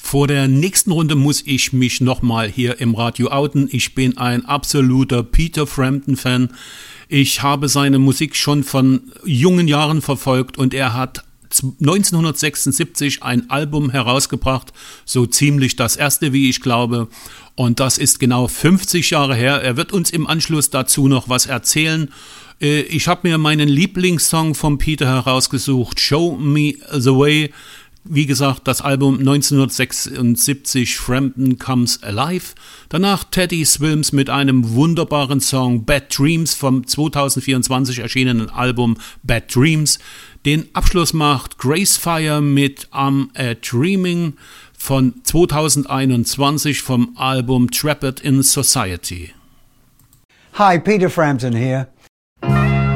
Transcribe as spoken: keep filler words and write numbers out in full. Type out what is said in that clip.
Vor der nächsten Runde muss ich mich nochmal hier im Radio outen. Ich bin ein absoluter Peter Frampton-Fan. Ich habe seine Musik schon von jungen Jahren verfolgt und er hat neunzehnhundertsechsundsiebzig ein Album herausgebracht, so ziemlich das erste, wie ich glaube. Und das ist genau fünfzig Jahre her. Er wird uns im Anschluss dazu noch was erzählen. Ich habe mir meinen Lieblingssong von Peter herausgesucht, Show Me the Way. Wie gesagt, das Album neunzehnhundertsechsundsiebzig, Frampton Comes Alive. Danach Teddy Swims mit einem wunderbaren Song Bad Dreams vom zweitausendvierundzwanzig erschienenen Album Bad Dreams. Den Abschluss macht Grace Fire mit I'm a Dreaming von zweitausendeinundzwanzig vom Album Trapped in Society. Hi, Peter Frampton here.